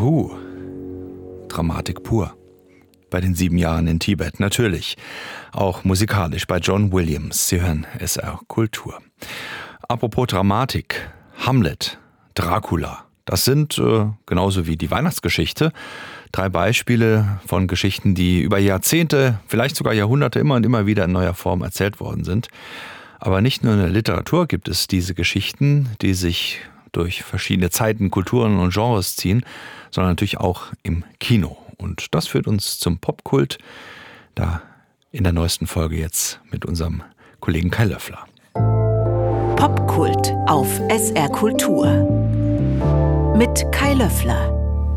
Who. Dramatik pur. Bei den 7 Jahren in Tibet, natürlich. Auch musikalisch bei John Williams. Sie hören SR Kultur. Apropos Dramatik. Hamlet, Dracula. Das sind, genauso wie die Weihnachtsgeschichte, 3 Beispiele von Geschichten, die über Jahrzehnte, vielleicht sogar Jahrhunderte immer und immer wieder in neuer Form erzählt worden sind. Aber nicht nur in der Literatur gibt es diese Geschichten, die sich durch verschiedene Zeiten, Kulturen und Genres ziehen, sondern natürlich auch im Kino. Und das führt uns zum Popkult, da in der neuesten Folge jetzt mit unserem Kollegen Kai Löffler. Popkult auf SR Kultur mit Kai Löffler.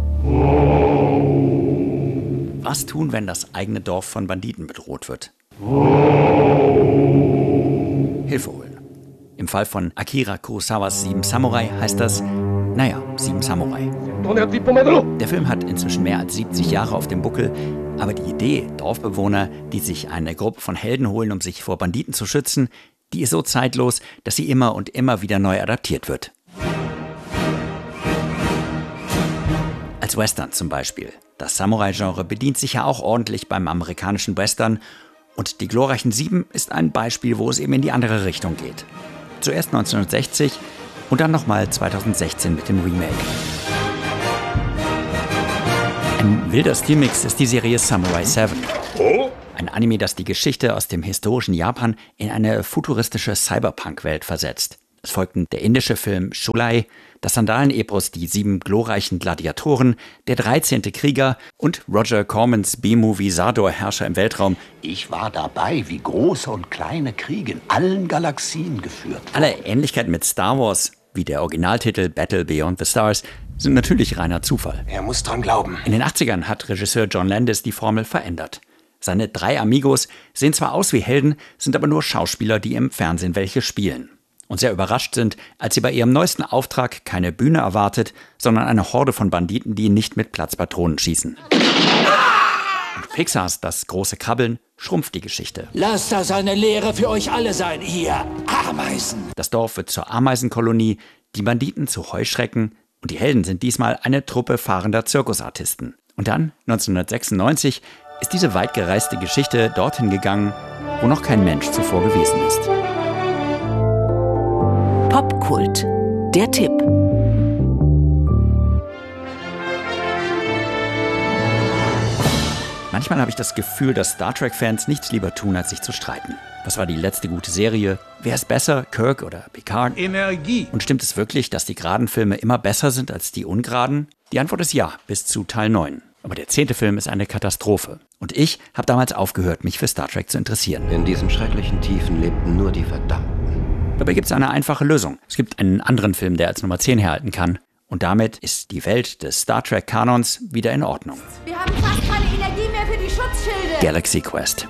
Was tun, wenn das eigene Dorf von Banditen bedroht wird? Hilfe holen. Im Fall von Akira Kurosawas 7 Samurai heißt das, 7 Samurai. Der Film hat inzwischen mehr als 70 Jahre auf dem Buckel, aber die Idee, Dorfbewohner, die sich eine Gruppe von Helden holen, um sich vor Banditen zu schützen, die ist so zeitlos, dass sie immer und immer wieder neu adaptiert wird. Als Western zum Beispiel. Das Samurai-Genre bedient sich ja auch ordentlich beim amerikanischen Western und Die glorreichen 7 ist ein Beispiel, wo es eben in die andere Richtung geht. Zuerst 1960 und dann nochmal 2016 mit dem Remake. Ein wilder Stilmix ist die Serie Samurai 7. Ein Anime, das die Geschichte aus dem historischen Japan in eine futuristische Cyberpunk-Welt versetzt. Es folgten der indische Film Shulai, das Sandalen-Epos Die 7 glorreichen Gladiatoren, der 13. Krieger und Roger Cormans B-Movie Sador Herrscher im Weltraum. Ich war dabei, wie große und kleine Kriege in allen Galaxien geführt wurden. Alle Ähnlichkeiten mit Star Wars, wie der Originaltitel Battle Beyond the Stars, sind natürlich reiner Zufall. Er muss dran glauben. In den 80ern hat Regisseur John Landis die Formel verändert. Seine 3 Amigos sehen zwar aus wie Helden, sind aber nur Schauspieler, die im Fernsehen welche spielen. Und sehr überrascht sind, als sie bei ihrem neuesten Auftrag keine Bühne erwartet, sondern eine Horde von Banditen, die nicht mit Platzpatronen schießen. Und Pixars Das große Krabbeln schrumpft die Geschichte. Lasst das eine Lehre für euch alle sein, ihr Ameisen. Das Dorf wird zur Ameisenkolonie, die Banditen zu Heuschrecken und die Helden sind diesmal eine Truppe fahrender Zirkusartisten. Und dann, 1996, ist diese weit gereiste Geschichte dorthin gegangen, wo noch kein Mensch zuvor gewesen ist. Popkult, der Tipp. Manchmal habe ich das Gefühl, dass Star Trek-Fans nichts lieber tun, als sich zu streiten. Was war die letzte gute Serie? Wer ist besser, Kirk oder Picard? Energie. Und stimmt es wirklich, dass die geraden Filme immer besser sind als die ungeraden? Die Antwort ist ja, bis zu Teil 9. Aber der 10. Film ist eine Katastrophe. Und ich habe damals aufgehört, mich für Star Trek zu interessieren. In diesen schrecklichen Tiefen lebten nur die Verdammten. Dabei gibt es eine einfache Lösung. Es gibt einen anderen Film, der als Nummer 10 herhalten kann. Und damit ist die Welt des Star Trek-Kanons wieder in Ordnung. Wir haben fast keine Energie mehr für die Schutzschilde. Galaxy Quest.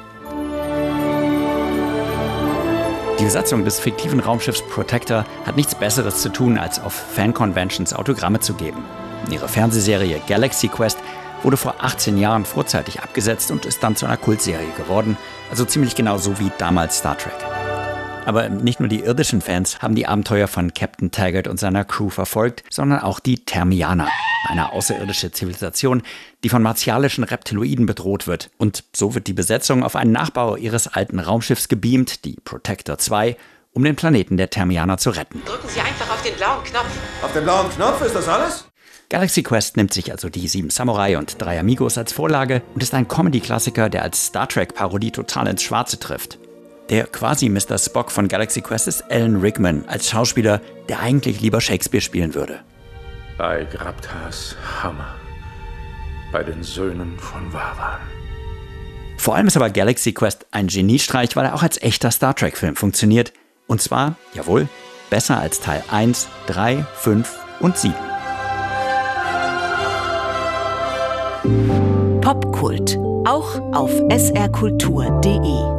Die Besatzung des fiktiven Raumschiffs Protector hat nichts Besseres zu tun, als auf Fan-Conventions Autogramme zu geben. Ihre Fernsehserie Galaxy Quest wurde vor 18 Jahren vorzeitig abgesetzt und ist dann zu einer Kultserie geworden. Also ziemlich genau so wie damals Star Trek. Aber nicht nur die irdischen Fans haben die Abenteuer von Captain Taggart und seiner Crew verfolgt, sondern auch die Termianer, eine außerirdische Zivilisation, die von martialischen Reptiloiden bedroht wird. Und so wird die Besetzung auf einen Nachbau ihres alten Raumschiffs gebeamt, die Protector 2, um den Planeten der Termianer zu retten. Drücken Sie einfach auf den blauen Knopf. Auf den blauen Knopf, ist das alles? Galaxy Quest nimmt sich also die 7 Samurai und 3 Amigos als Vorlage und ist ein Comedy-Klassiker, der als Star Trek-Parodie total ins Schwarze trifft. Der quasi Mr. Spock von Galaxy Quest ist Alan Rickman als Schauspieler, der eigentlich lieber Shakespeare spielen würde. Bei Grabtas Hammer, bei den Söhnen von Vavan. Vor allem ist aber Galaxy Quest ein Geniestreich, weil er auch als echter Star Trek-Film funktioniert. Und zwar, jawohl, besser als Teil 1, 3, 5 und 7. Popkult, auch auf srkultur.de.